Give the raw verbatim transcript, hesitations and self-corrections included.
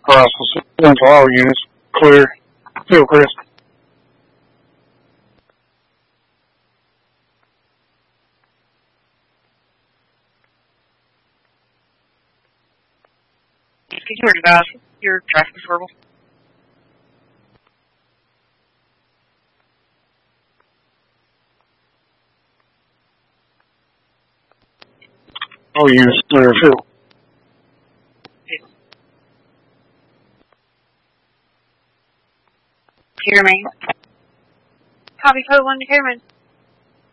Crossville Central, all units clear. Field crisp. Can you advise your traffic is verbal? All units clear field. Hear me? Copy code one to Cameron.